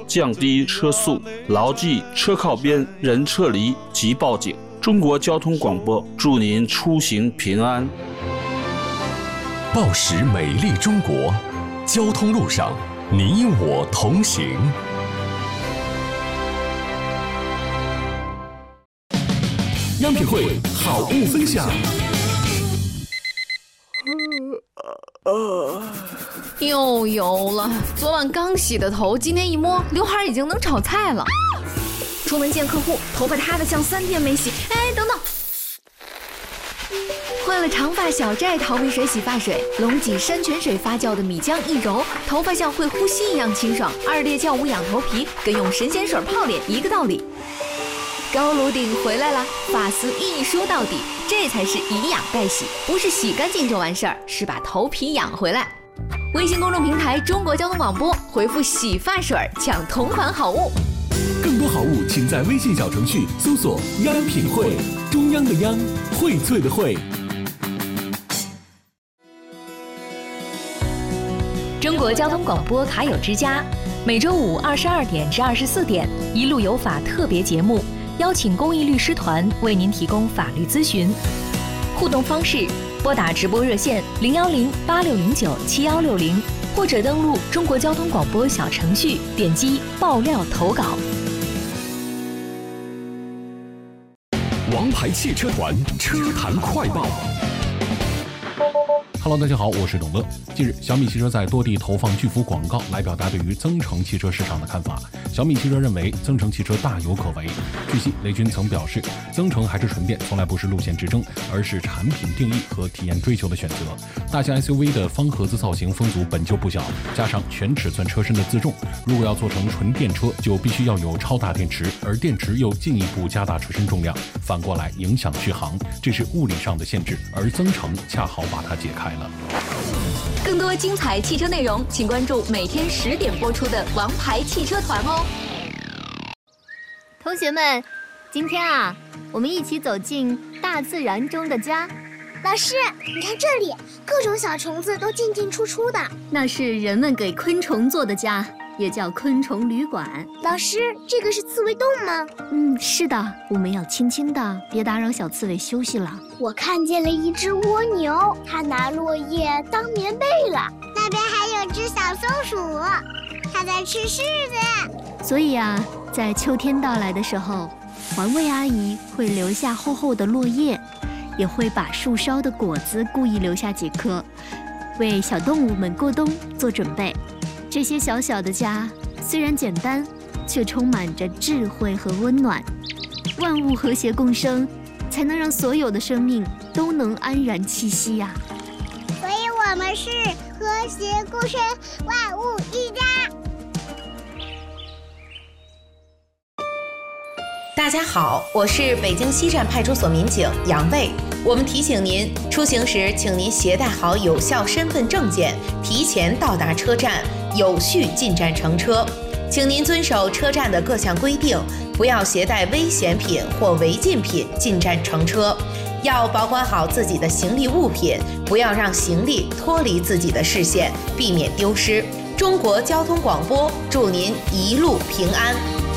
降低车速，牢记车靠边，人撤离即报警。中国交通广播祝您出行平安。 报时美丽中国，交通路上你我同行。央品汇好物分享。 又油了，昨晚刚洗的头，今天一摸，刘海已经能炒菜了。出门见客户，头发塌得像3天没洗。哎，等等，换了长发小寨桃米水洗发水，龙脊山泉水发酵的米浆一揉，头发像会呼吸一样清爽。2列酵母养头皮，跟用神仙水泡脸一个道理。高颅顶回来了，发丝一梳到底，这才是以养代洗，不是洗干净就完事儿，是把头皮养回来。微信公众平台中国交通广播，回复洗发水抢同款好物。 更多好物请在微信小程序搜索央品汇，中央的央，荟萃的荟。 中国交通广播卡友之家，每周五22点至24点，一路有法特别节目，邀请公益律师团为您提供法律咨询。互动方式：拨打直播热线010-8609-7160，或者登录中国交通广播小程序，点击爆料投稿。 王牌汽车团车坛快报。 Hello， 大家好，我是董乐。近日，小米汽车在多地投放巨幅广告，来表达对于增程汽车市场的看法。小米汽车认为，增程汽车大有可为。据悉，雷军曾表示，增程还是纯电，从来不是路线之争，而是产品定义和体验追求的选择。大型 SUV 的方盒子造型风阻本就不小，加上全尺寸车身的自重，如果要做成纯电车，就必须要有超大电池，而电池又进一步加大车身重量，反过来影响续航，这是物理上的限制，而增程恰好把它解开了。 更多精彩汽车内容，请关注每天10点播出的《王牌汽车团》哦。 同学们，今天啊，我们一起走进大自然中的家。 老师，你看这里，各种小虫子都进进出出的。 那是人们给昆虫做的家，也叫昆虫旅馆。 老师，这个是刺猬洞吗？ 是的，我们要轻轻的，别打扰小刺猬休息了。 我看见了一只蜗牛，它拿落叶当棉被了。那边还有只小松鼠，它在吃柿子。 所以啊，在秋天到来的时候，环卫阿姨会留下厚厚的落叶，也会把树梢的果子故意留下几颗，为小动物们过冬做准备。这些小小的家虽然简单，却充满着智慧和温暖。万物和谐共生，才能让所有的生命都能安然栖息呀。 所以我们是和谐共生，万物一家。 大家好，我是北京西站派出所民警杨卫。我们提醒您，出行时请您携带好有效身份证件，提前到达车站，有序进站乘车。请您遵守车站的各项规定，不要携带危险品或违禁品进站乘车。要保管好自己的行李物品，不要让行李脱离自己的视线，避免丢失。中国交通广播祝您一路平安。